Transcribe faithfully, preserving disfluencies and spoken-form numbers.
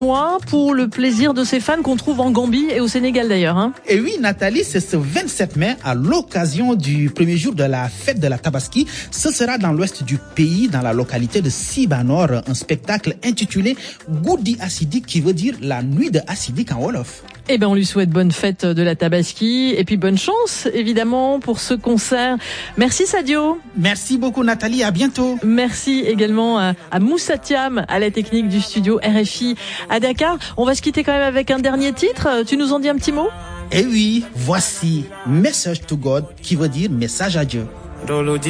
Mois pour le plaisir de ces fans qu'on trouve en Gambie et au Sénégal d'ailleurs. Hein. Et oui, Nathalie, c'est ce vingt-sept mai, à l'occasion du premier jour de la fête de la Tabaski. Ce sera dans l'ouest du pays, dans la localité de Sibanor, un spectacle intitulé Goudi Assidik, qui veut dire la nuit de Assidik en Wolof. Eh ben, on lui souhaite bonne fête de la Tabaski et puis bonne chance, évidemment, pour ce concert. Merci Sadio. Merci beaucoup Nathalie, à bientôt. Merci également à, à Moussa Thiam, à la technique du studio R F I à Dakar. On va se quitter quand même avec un dernier titre. Tu nous en dis un petit mot? Eh oui, voici Message to God, qui veut dire message à Dieu.